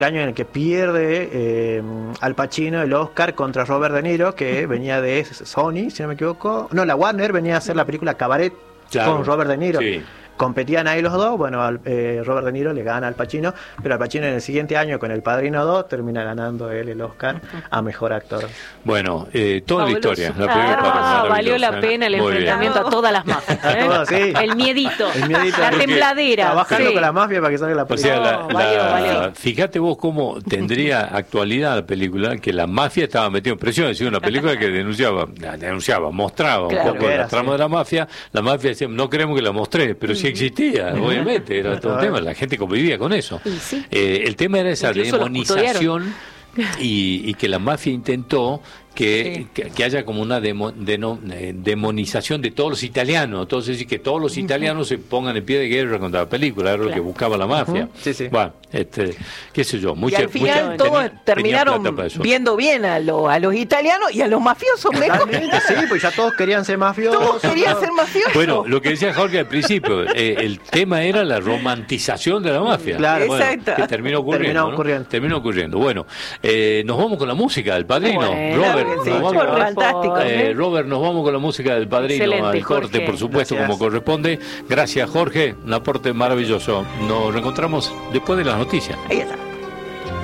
año en el que pierde Al Pacino el Oscar contra Robert De Niro, que venía de Sony, si no me equivoco. No, la Warner venía a hacer la película Cabaret con Robert De Niro. Sí. Competían ahí los dos, bueno, Robert De Niro le gana al Pacino, pero Al Pacino en el siguiente año con El Padrino 2 termina ganando él el Oscar a Mejor Actor. Bueno, toda la historia. Valió la pena el enfrentamiento a todas las mafias. Sí. El miedito, la porque tembladera. Trabajando con la mafia para que salga la O película. sea, valió. fíjate vos cómo tendría actualidad la película, que la mafia estaba metida en presión. Es decir, una película que mostraba un poco la trama de la mafia decía, no queremos que la mostré, pero sí existía, obviamente, era todo un tema, la gente convivía con eso. Sí. El tema era esa Incluso demonización y que la mafia intentó que haya como una demonización de todos los italianos. Entonces, que todos los italianos se pongan en pie de guerra contra la película, era lo que buscaba la mafia. Bueno, qué sé yo. Y al final todos terminaron viendo bien a los italianos y a los mafiosos mejor. Sí, pues ya todos querían ser mafiosos. Todos querían ser mafiosos. Bueno, lo que decía Jorge al principio, el tema era la romantización de la mafia. Claro, bueno, exacto. que terminó ocurriendo. Bueno, nos vamos con la música del Padrino. Robert, fantástico. Robert, nos vamos con la música del Padrino. Excelente, al corte, Jorge. por supuesto, como corresponde. Gracias, Jorge, un aporte maravilloso. Nos reencontramos después de las noticias. Ahí está.